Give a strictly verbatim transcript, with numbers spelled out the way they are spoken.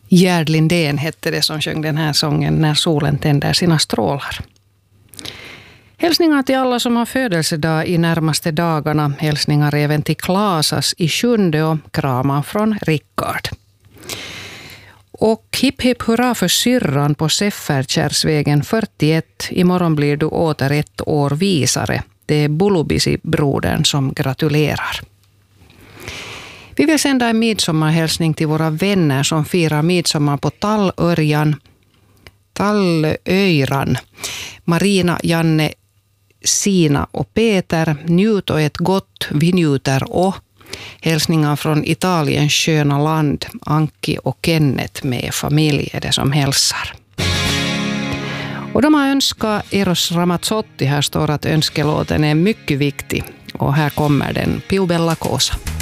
Gerd Lindén hette det som sjöng den här sången När solen tänder sina strålar. Hälsningar till alla som har födelsedag i närmaste dagarna. Hälsningar även till Klasas i sjunde och kramar från Rickard. Och hipp hipp hurra för syrran på Sefferkärrsvägen fyrtioett. Imorgon blir du åter ett år visare. Det är Bulubisi-brodern som gratulerar. Vi vill sända en midsommarhälsning till våra vänner som firar midsommar på Tallörjan, Tallöjran. Marina, Janne, Sina och Peter, njut och ett gott, vi njuter och hälsningar från Italiens sköna land. Anki och Kenneth med familj är det som hälsar. Och de har önskat Eros Ramazzotti. Här står att önskelåten är mycket viktig. Och här kommer den, Più bella cosa.